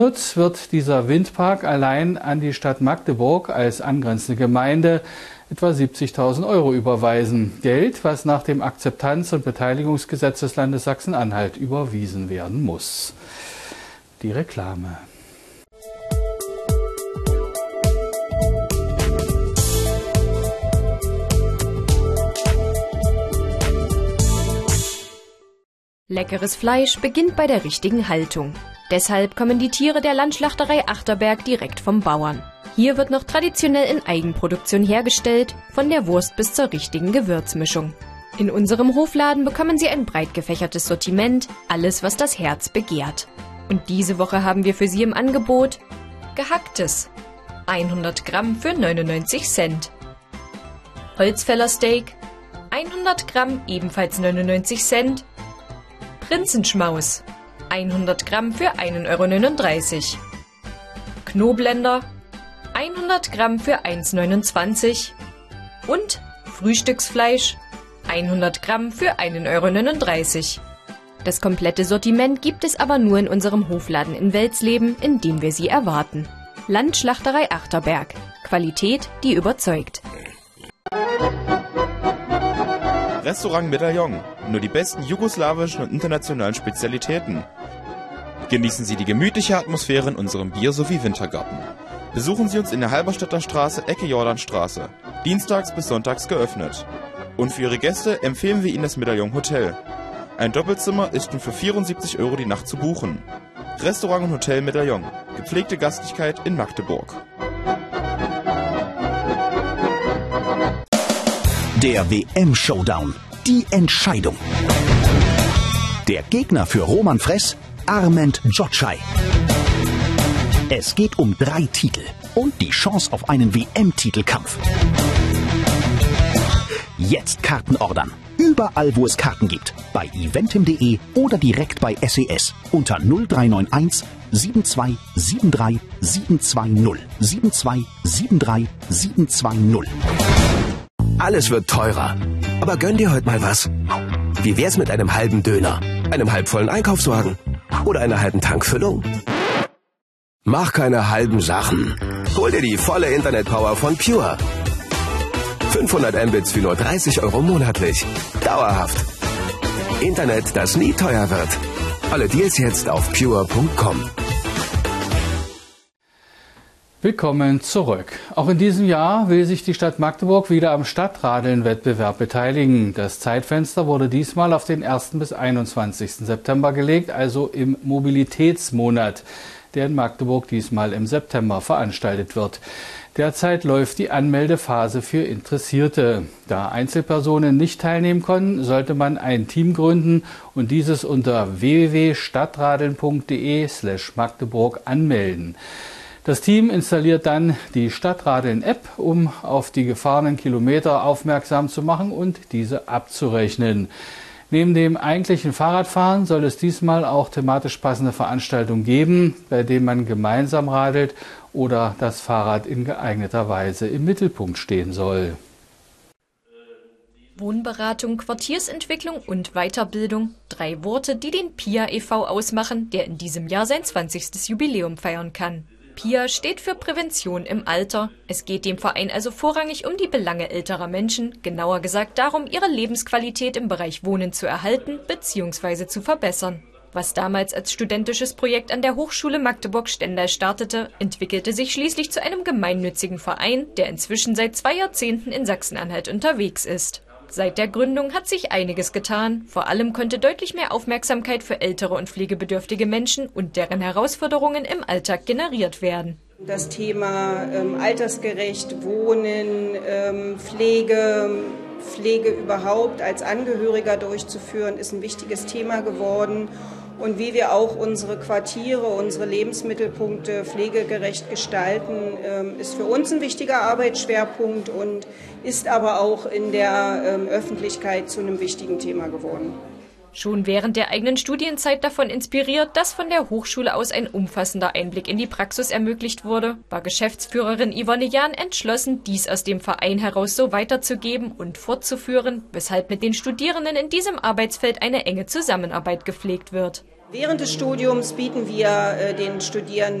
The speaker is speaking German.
Wird dieser Windpark allein an die Stadt Magdeburg als angrenzende Gemeinde etwa 70.000 € überweisen. Geld, was nach dem Akzeptanz- und Beteiligungsgesetz des Landes Sachsen-Anhalt überwiesen werden muss. Die Reklame. Leckeres Fleisch beginnt bei der richtigen Haltung. Deshalb kommen die Tiere der Landschlachterei Achterberg direkt vom Bauern. Hier wird noch traditionell in Eigenproduktion hergestellt, von der Wurst bis zur richtigen Gewürzmischung. In unserem Hofladen bekommen Sie ein breit gefächertes Sortiment, alles was das Herz begehrt. Und diese Woche haben wir für Sie im Angebot Gehacktes, 100 Gramm für 99 Cent. Holzfällersteak, 100 Gramm ebenfalls 99 Cent. Prinzenschmaus, 100 Gramm für 1,39 €. Knoblender, 100 Gramm für 1,29 €. Und Frühstücksfleisch, 100 Gramm für 1,39 €. Das komplette Sortiment gibt es aber nur in unserem Hofladen in Welsleben, in dem wir Sie erwarten. Landschlachterei Achterberg. Qualität, die überzeugt. Restaurant Medaillon. Nur die besten jugoslawischen und internationalen Spezialitäten. Genießen Sie die gemütliche Atmosphäre in unserem Bier- sowie Wintergarten. Besuchen Sie uns in der Halberstädter Straße, Ecke Jordanstraße. Dienstags bis sonntags geöffnet. Und für Ihre Gäste empfehlen wir Ihnen das Medaillon Hotel. Ein Doppelzimmer ist nun für 74 € die Nacht zu buchen. Restaurant und Hotel Medaillon. Gepflegte Gastlichkeit in Magdeburg. Der WM-Showdown. Die Entscheidung. Der Gegner für Roman Fress, Armand Jotschai. Es geht um 3 Titel und die Chance auf einen WM-Titelkampf. Jetzt Karten ordern. Überall, wo es Karten gibt. Bei eventim.de oder direkt bei SES unter 0391 72 73 720 72 73 720. Alles wird teurer. Aber gönn dir heute mal was. Wie wär's mit einem halben Döner, einem halbvollen Einkaufswagen oder einer halben Tankfüllung? Mach keine halben Sachen. Hol dir die volle Internetpower von Pure. 500 Mbits für nur 30 € monatlich. Dauerhaft. Internet, das nie teuer wird. Alle Deals jetzt auf pure.com. Willkommen zurück. Auch in diesem Jahr will sich die Stadt Magdeburg wieder am Stadtradeln-Wettbewerb beteiligen. Das Zeitfenster wurde diesmal auf den 1. bis 21. September gelegt, also im Mobilitätsmonat, der in Magdeburg diesmal im September veranstaltet wird. Derzeit läuft die Anmeldephase für Interessierte. Da Einzelpersonen nicht teilnehmen können, sollte man ein Team gründen und dieses unter www.stadtradeln.de/Magdeburg anmelden. Das Team installiert dann die Stadtradeln-App, um auf die gefahrenen Kilometer aufmerksam zu machen und diese abzurechnen. Neben dem eigentlichen Fahrradfahren soll es diesmal auch thematisch passende Veranstaltungen geben, bei denen man gemeinsam radelt oder das Fahrrad in geeigneter Weise im Mittelpunkt stehen soll. Wohnberatung, Quartiersentwicklung und Weiterbildung. 3 Worte, die den PIA e.V. ausmachen, der in diesem Jahr sein 20. Jubiläum feiern kann. PIA steht für Prävention im Alter. Es geht dem Verein also vorrangig um die Belange älterer Menschen, genauer gesagt darum, ihre Lebensqualität im Bereich Wohnen zu erhalten bzw. zu verbessern. Was damals als studentisches Projekt an der Hochschule Magdeburg-Stendal startete, entwickelte sich schließlich zu einem gemeinnützigen Verein, der inzwischen seit 2 Jahrzehnten in Sachsen-Anhalt unterwegs ist. Seit der Gründung hat sich einiges getan. Vor allem konnte deutlich mehr Aufmerksamkeit für ältere und pflegebedürftige Menschen und deren Herausforderungen im Alltag generiert werden. Das Thema altersgerecht Wohnen, Pflege überhaupt als Angehöriger durchzuführen, ist ein wichtiges Thema geworden. Und wie wir auch unsere Quartiere, unsere Lebensmittelpunkte pflegegerecht gestalten, ist für uns ein wichtiger Arbeitsschwerpunkt und ist aber auch in der Öffentlichkeit zu einem wichtigen Thema geworden. Schon während der eigenen Studienzeit davon inspiriert, dass von der Hochschule aus ein umfassender Einblick in die Praxis ermöglicht wurde, war Geschäftsführerin Yvonne Jahn entschlossen, dies aus dem Verein heraus so weiterzugeben und fortzuführen, weshalb mit den Studierenden in diesem Arbeitsfeld eine enge Zusammenarbeit gepflegt wird. Während des Studiums bieten wir den Studierenden